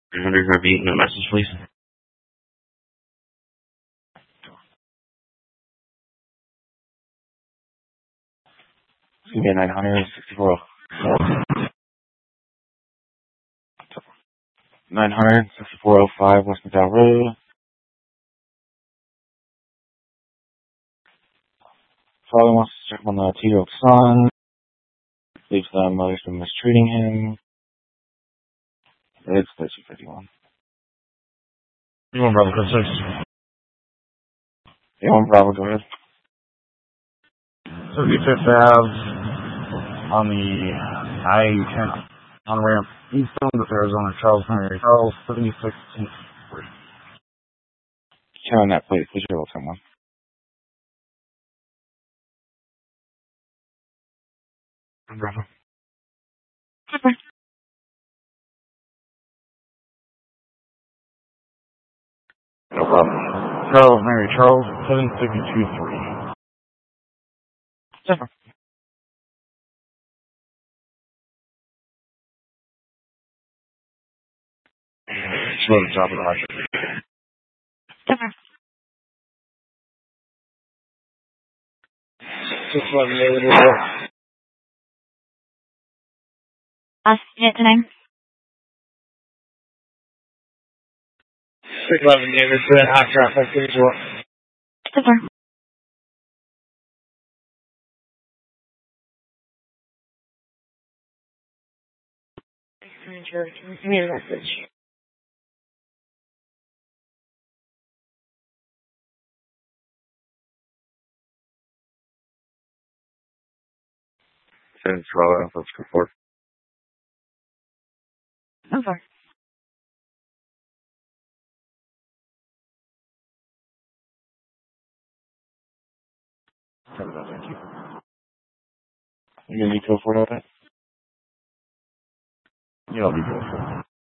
900 repeat a message, please. It's going to be 964. 96405 West McDowell Road. Father wants to check on the 2-year-old son. Believes the mother's been mistreating him. It's 1351. You want Bravo code 6? You want Bravo, go ahead. 35th Ave on the I-10 on ramp eastbound with Arizona Charles Henry Charles 76th. Turn that plate, please, your 10-1. Bravo. Okay. No problem. Charles Mary Charles 7623. Super. Just load the top of the high. Super. 611 David report. Yeah, tonight. 611 David, good hot traffic, please work. Super. Give me a message. Send Charlotte, let's report. Over. Thank you. You gonna need to afford all that? Yeah, I'll be good.